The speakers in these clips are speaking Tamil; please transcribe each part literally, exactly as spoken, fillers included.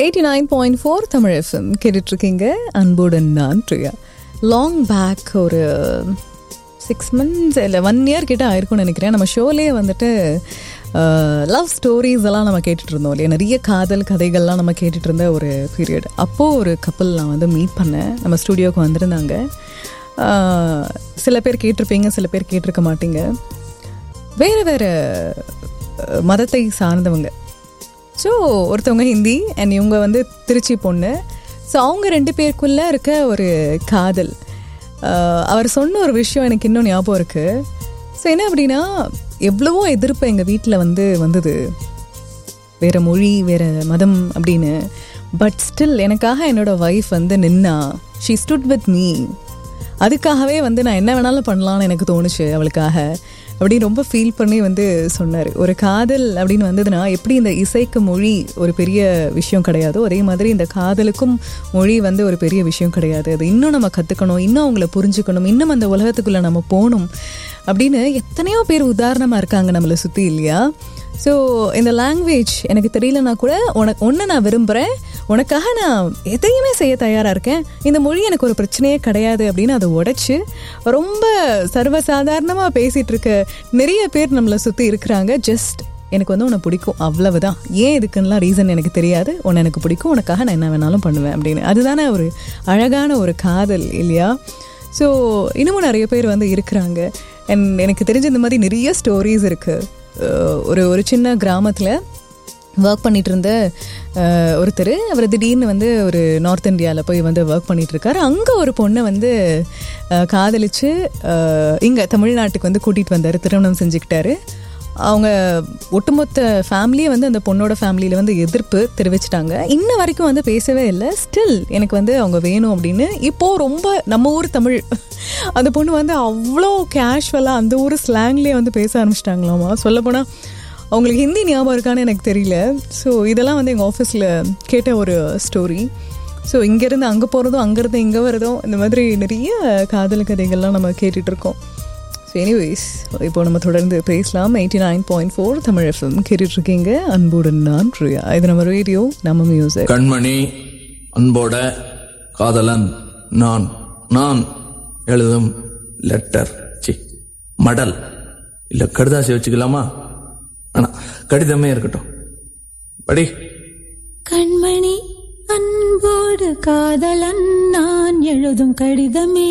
Eighty nine point four Tamil FM கேட்டுட்ருக்கீங்க. அன்புடன் நான் பிரியா. லாங் பேக் ஒரு சிக்ஸ் மந்த்ஸ் இல்லை ஒன் இயர் கிட்ட ஆயிருக்கும்னு நினைக்கிறேன். நம்ம ஷோலேயே வந்துட்டு லவ் ஸ்டோரிஸ் எல்லாம் நம்ம கேட்டுட்டு இருந்தோம் இல்லையா, நிறைய காதல் கதைகள்லாம் நம்ம கேட்டுட்டு இருந்த ஒரு பீரியட். அப்போது ஒரு கப்பல் நான் வந்து மீட் பண்ணேன், நம்ம ஸ்டூடியோவுக்கு வந்திருந்தாங்க. சில பேர் கேட்டிருப்பீங்க, சில பேர் கேட்டிருக்க மாட்டீங்க. வேறு வேறு மதத்தை சார்ந்தவங்க. ஸோ ஒருத்தவங்க ஹிந்தி அண்ட் இவங்க வந்து திருச்சி பொண்ணு. ஸோ அவங்க ரெண்டு பேருக்குள்ளே இருக்க ஒரு காதல். அவர் சொன்ன ஒரு விஷயம் எனக்கு இன்னும் ஞாபகம் இருக்குது. ஸோ என்ன அப்படின்னா, எவ்வளவோ எதிர்ப்பு எங்கள் வீட்டில் வந்து வந்தது, வேறு மொழி வேறு மதம் அப்படின்னு. பட் ஸ்டில் எனக்காக என்னோடய ஒய்ஃப் வந்து நின்னா, ஷீ ஸ்டுட் வித் மீ. அதுக்காகவே வந்து நான் என்ன வேணாலும் பண்ணலான்னு எனக்கு தோணுச்சு அவளுக்காக அப்படின்னு ரொம்ப ஃபீல் பண்ணி வந்து சொன்னார். ஒரு காதல் அப்படின்னு வந்ததுன்னா எப்படி இந்த இசைக்கு மொழி ஒரு பெரிய விஷயம் கிடையாதோ, அதே மாதிரி இந்த காதலுக்கும் மொழி வந்து ஒரு பெரிய விஷயம் கிடையாது. அது இன்னும் நம்ம கற்றுக்கணும், இன்னும் அவங்கள புரிஞ்சுக்கணும், இன்னும் அந்த உலகத்துக்குள்ளே நம்ம போகணும் அப்படின்னு எத்தனையோ பேர் உதாரணமாக இருக்காங்க நம்மளை சுற்றி இல்லையா. ஸோ இந்த லாங்குவேஜ் எனக்கு தெரியலனா கூட உனக்கு ஒன்று நான் விரும்புகிறேன், உனக்காக நான் எதையுமே செய்ய தயாராக இருக்கேன், இந்த மொழி எனக்கு ஒரு பிரச்சனையே கிடையாது அப்படின்னு அதை உடைச்சி ரொம்ப சர்வசாதாரணமாக பேசிகிட்டு இருக்க நிறைய பேர் நம்மளை சுற்றி இருக்கிறாங்க. ஜஸ்ட் எனக்கு வந்து உன்னை பிடிக்கும் அவ்வளவுதான், ஏன் இதுக்குன்னெலாம் ரீசன் எனக்கு தெரியாது, உன்னை எனக்கு பிடிக்கும், உனக்காக நான் என்ன வேணாலும் பண்ணுவேன் அப்படின்னு. அதுதானே ஒரு அழகான ஒரு காதல் இல்லையா. ஸோ இன்னமும் நிறைய பேர் வந்து இருக்கிறாங்க. அண்ட் எனக்கு தெரிஞ்ச இந்த மாதிரி நிறைய ஸ்டோரிஸ் இருக்குது. ஒரு ஒரு சின்ன கிராமத்தில் ஒர்க் பண்ணிகிட்டு இருந்த ஒருத்தர், அவர் திடீர்னு வந்து ஒரு நார்த் இந்தியாவில் போய் வந்து ஒர்க் பண்ணிகிட்ருக்காரு. அங்கே ஒரு பொண்ணை வந்து காதலித்து இங்கே தமிழ்நாட்டுக்கு வந்து கூட்டிகிட்டு வந்தார், திருமணம் செஞ்சுக்கிட்டாரு. அவங்க ஒட்டுமொத்த ஃபேமிலியே வந்து அந்த பொண்ணோட ஃபேமிலியில் வந்து எதிர்ப்பு தெரிவிச்சிட்டாங்க. இன்ன வரைக்கும் வந்து பேசவே இல்லை. ஸ்டில் எனக்கு வந்து அவங்க வேணும் அப்படின்னு. இப்போது ரொம்ப நம்ம ஊர் தமிழ் அந்த பொண்ணு வந்து அவ்வளோ கேஷுவலாக அந்த ஊர் ஸ்லாங்லேயே வந்து பேச ஆரம்பிச்சிட்டாங்களாமா. சொல்லப்போனால் அவங்களுக்கு ஹிந்தி ஞாபகம் இருக்கான்னு எனக்கு தெரியல. ஸோ இதெல்லாம் வந்து எங்கள் ஆஃபீஸில் கேட்ட ஒரு ஸ்டோரி. ஸோ இங்கேருந்து அங்கே போகிறதும் அங்கேருந்து இங்கே வரதும் இந்த மாதிரி நிறைய காதல் கதைகள்லாம் நம்ம கேட்டுட்ருக்கோம். ஸோ எனிவேஸ் இப்போ நம்ம தொடர்ந்து பேசலாம். Eighty nine point four Tamil FM கேட்டுட்ருக்கீங்க. அன்புடன் நான் பிரியா. இது நம்ம ரேடியோ, நம்ம மியூசிக். கண்மணி அன்போட காதலன் நான். நான் எழுதும் லெட்டர், சி மடல் இல்ல கடிதாசி வச்சுக்கலாமா? ஆனா கடிதமே இருக்கட்டும், படி. கண்மணி அன்போடு காதலன் நான் எழுதும் கடிதமே.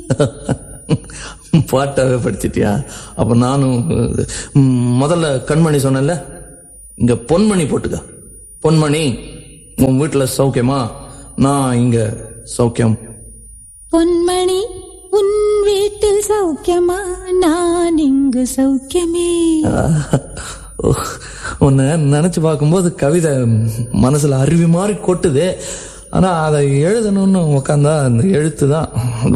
பாட்டாவே படிச்சிட்டியா? அப்ப நானும் முதல்ல கண்மணி சொன்னேன்ல, இங்க பொன்மணி போட்டுக்க. பொன்மணி, உன் வீட்டுல சௌக்கியமா? நான் இங்க சௌக்கியம். பொன்மணி, உன் வீட்டில் சௌக்கியமா? நான் இங்கு சௌக்கியமே. உன்னை நினைச்சு பார்க்கும்போது கவிதை மனசுல அருவி மாதிரி கொட்டுது. ஆனா அதை எழுதணும்னு உக்காந்தா அந்த எழுத்து தான்